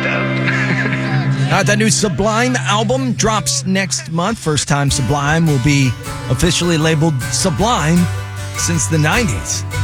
The new Sublime album drops next month. First time Sublime will be officially labeled Sublime since the 90s.